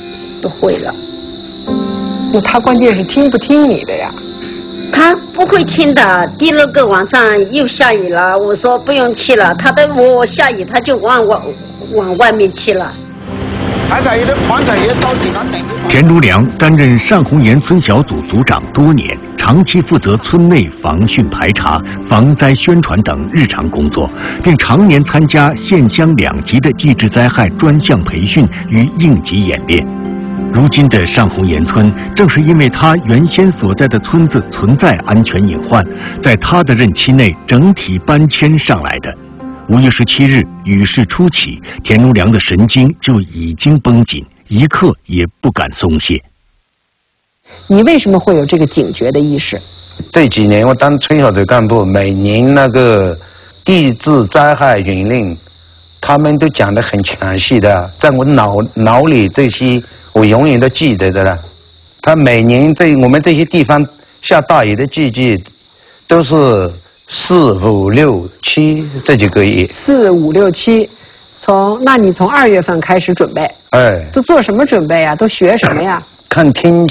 都会了。 那他关键是听不听你的呀？ 他不会听的。第二个晚上又下雨了，我说不用去了，他等我下雨，他就往外面去了。 田如良担任单红岩村小组组长多年，长期负责村内防汛排查、防灾宣传等日常工作，并常年参加县乡2级的地质灾害专项培训与应急演练。如今的单红岩村，正是因为他原先所在的村子存在安全隐患，在他的任期内整体搬迁上来的。5月17日，雨势初起，田如良的神经就已经绷紧，一刻也不敢松懈。 你为什么会有这个警觉的意识？ 这几年我当村小组干部，每年那个地质灾害演练，他们都讲得很详细的，在我脑里这些我永远都记着的了。他每年在我们这些地方下大雨的季节，都是4、5、6、7这几个月。 4、5、6、7，那你从2月份开始准备？ 哎， 都做什么准备呀？都学什么呀？ 看天